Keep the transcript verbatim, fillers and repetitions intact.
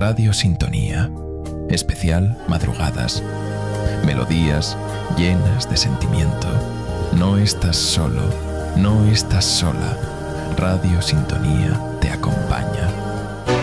Radio Sintonía. Especial Madrugadas. Melodías llenas de sentimiento. No estás solo, no estás sola. Radio Sintonía te acompaña.